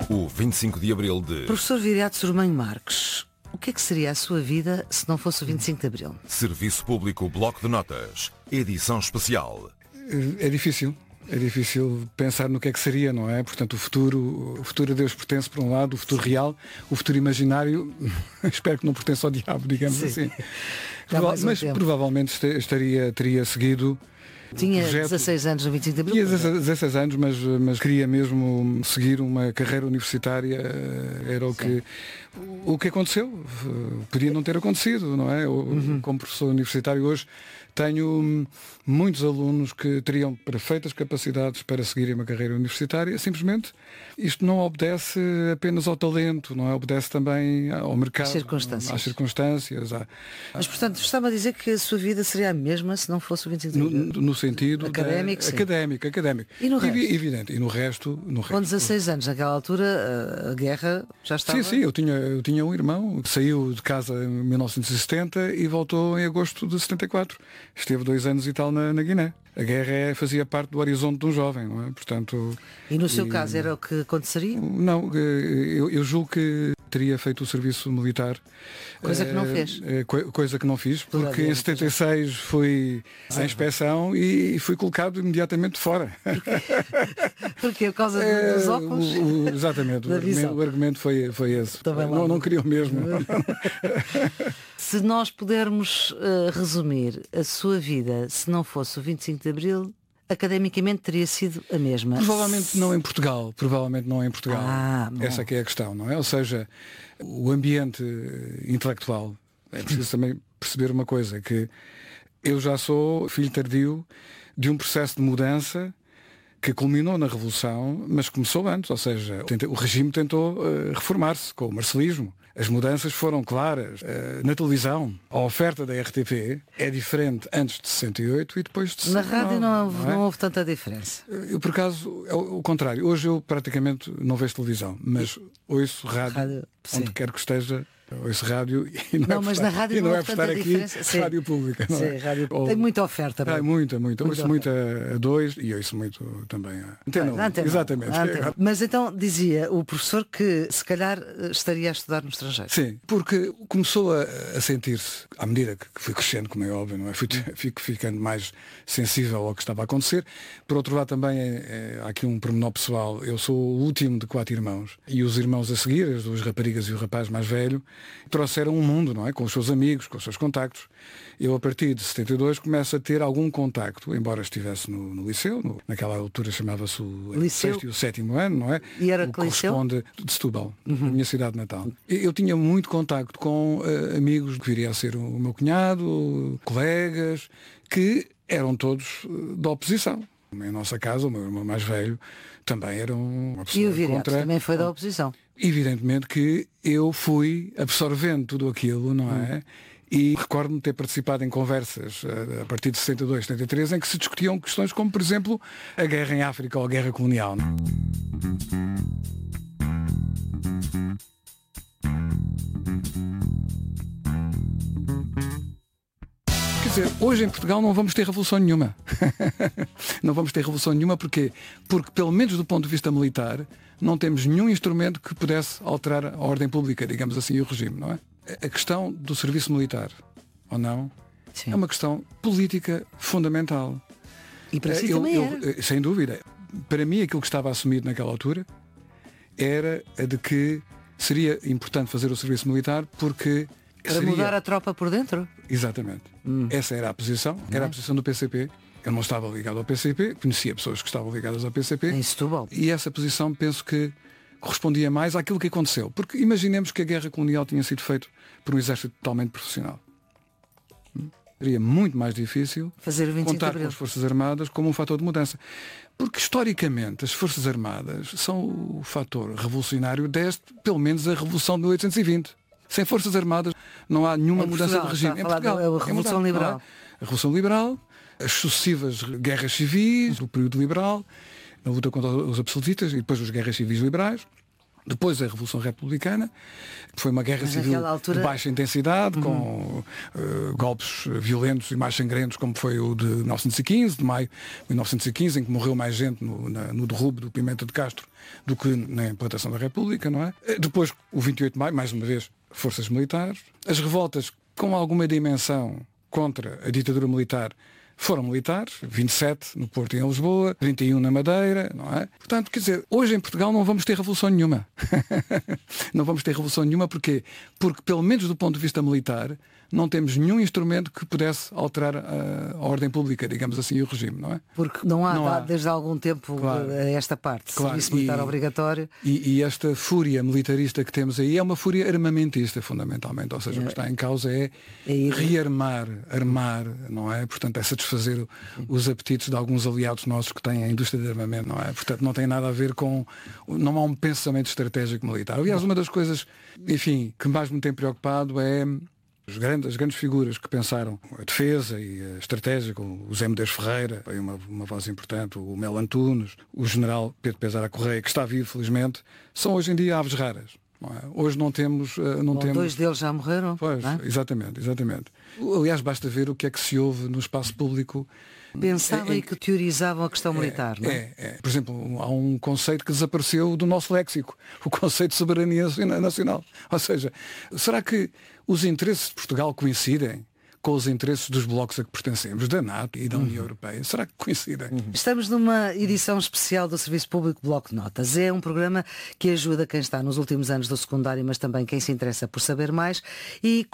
O 25 de Abril de... Professor Viriato Sormanho Marques, o que é que seria a sua vida se não fosse o 25 de Abril? Serviço Público Bloco de Notas. Edição especial. É difícil pensar no que é que seria, não é? Portanto, o futuro a Deus pertence, por um lado, o futuro real, o futuro imaginário, espero que não pertence ao diabo, digamos assim. Mas provavelmente teria seguido. Tinha 16 anos no 25 de Abril? Tinha 16 anos, mas queria mesmo seguir uma carreira universitária, era o que aconteceu. Podia não ter acontecido, não é? Como professor universitário hoje tenho muitos alunos que teriam perfeitas capacidades para seguirem uma carreira universitária, simplesmente isto não obedece apenas ao talento, não é? Obedece também ao mercado, às circunstâncias. Mas, portanto, estava a dizer que a sua vida seria a mesma se não fosse o 25 de Abril? No sentido académico, académico. E no resto? Evidente. E no resto. Com 16 anos, naquela altura, a guerra já estava... Sim, eu tinha um irmão que saiu de casa em 1970 e voltou em agosto de 74. Esteve 2 anos e tal na Guiné. A guerra fazia parte do horizonte de um jovem, não é? Portanto, e no seu caso era o que aconteceria? Não, eu julgo que teria feito o serviço militar. Coisa que não fez. Coisa que não fiz, porque em 76 fui à inspeção e fui colocado imediatamente fora. Porque por causa dos óculos? Exatamente, o argumento foi esse. Não queria o mesmo. Se nós pudermos resumir a sua vida, se não fosse o 25 de Abril, academicamente teria sido a mesma. Provavelmente não em Portugal. Essa que é a questão, não é? Ou seja, o ambiente intelectual, é preciso também perceber uma coisa, que eu já sou filho tardio de um processo de mudança que culminou na Revolução, mas começou antes, ou seja, o regime tentou reformar-se com o marcelismo. As mudanças foram claras. Na televisão, a oferta da RTP é diferente antes de 68 e depois de 69. Na rádio não houve tanta diferença. Eu, por acaso, é o contrário. Hoje eu praticamente não vejo televisão, mas ouço rádio onde quer que esteja. Ouço rádio e mas na rádio não é por estar aqui rádio pública. Não é? Rádio... Tem muita oferta. Muita. Ouço muito a 2 e ouço muito também a Antena 1. Exatamente. Mas então dizia o professor que se calhar estaria a estudar no estrangeiro. Sim, porque começou a sentir-se, à medida que fui crescendo, como é óbvio, não é? Fico ficando mais sensível ao que estava a acontecer. Por outro lado também há aqui um pormenor pessoal. Eu sou o último de 4 irmãos e os irmãos a seguir, as 2 raparigas e o rapaz mais velho, trouxeram um mundo, não é? Com os seus amigos, com os seus contactos. Eu, a partir de 72, começo a ter algum contacto, embora estivesse no liceu, naquela altura chamava-se o 6º e o 7º ano, não é? E era que corresponde de Setúbal, a minha cidade natal. Eu tinha muito contacto com amigos que viria a ser o meu cunhado, colegas, que eram todos da oposição. Em nossa casa, o meu irmão mais velho também era uma pessoa e o Viriato contra... também foi da oposição. Evidentemente que eu fui absorvendo tudo aquilo, não é? E recordo-me ter participado em conversas a partir de 62, 73, em que se discutiam questões como, por exemplo, a guerra em África ou a guerra colonial. Quer dizer, hoje em Portugal não vamos ter revolução nenhuma. Não vamos ter revolução nenhuma porque pelo menos do ponto de vista militar, não temos nenhum instrumento que pudesse alterar a ordem pública, digamos assim, e o regime, não é? A questão do serviço militar, ou não, é uma questão política fundamental. E para si também era. Sem dúvida. Para mim, aquilo que estava assumido naquela altura era a de que seria importante fazer o serviço militar porque... Para mudar a tropa por dentro? Exatamente. Essa era a posição. Era a posição do PCP. Eu não estava ligado ao PCP, conhecia pessoas que estavam ligadas ao PCP. Em Setúbal. E essa posição penso que correspondia mais àquilo que aconteceu. Porque imaginemos que a guerra colonial tinha sido feita por um exército totalmente profissional. Seria muito mais difícil fazer o 25 contar com as Forças Armadas como um fator de mudança. Porque historicamente as Forças Armadas são o fator revolucionário desde pelo menos a Revolução de 1820. Sem Forças Armadas não há nenhuma mudança de regime. Em Portugal, a Revolução Liberal. A Revolução Liberal, as sucessivas guerras civis, o período liberal, a luta contra os absolutistas e depois as guerras civis liberais. Depois a Revolução Republicana, foi uma guerra civil altura... de baixa intensidade, com golpes violentos e mais sangrentos, como foi o de 1915, de maio de 1915, em que morreu mais gente no derrube do Pimenta de Castro do que na implantação da República, não é? Depois o 28 de maio, mais uma vez, forças militares. As revoltas com alguma dimensão contra a ditadura militar foram militares, 27 no Porto e em Lisboa, 31 na Madeira, não é? Portanto, quer dizer, hoje em Portugal não vamos ter revolução nenhuma. Não vamos ter revolução nenhuma, porquê? Porque, pelo menos do ponto de vista militar, não temos nenhum instrumento que pudesse alterar a ordem pública, digamos assim, e o regime, não é? Porque não há desde algum tempo, claro, esta parte, serviço militar obrigatório. E esta fúria militarista que temos aí é uma fúria armamentista, fundamentalmente. Ou seja, o que está em causa é rearmar, armar, não é? Portanto, é satisfazer os apetites de alguns aliados nossos que têm a indústria de armamento, não é? Portanto, não tem nada a ver com... Não há um pensamento estratégico militar. Aliás, uma das coisas, enfim, que mais me tem preocupado é... As grandes figuras que pensaram a defesa e a estratégia, como o Zé Medeiros Ferreira, foi uma voz importante, o Melo Antunes, o general Pedro Pesara Correia, que está vivo, felizmente, são hoje em dia aves raras. Não é? Hoje não temos... Dois deles já morreram. Pois, não é? Exatamente. Aliás, basta ver o que é que se ouve no espaço público. Pensavam e que teorizavam a questão militar, não é? Por exemplo, há um conceito que desapareceu do nosso léxico, o conceito de soberania nacional. Ou seja, será que os interesses de Portugal coincidem com os interesses dos blocos a que pertencemos, da NATO e da União Europeia? Será que coincidem? Estamos numa edição especial do Serviço Público Bloco de Notas. É um programa que ajuda quem está nos últimos anos do secundário, mas também quem se interessa por saber mais, e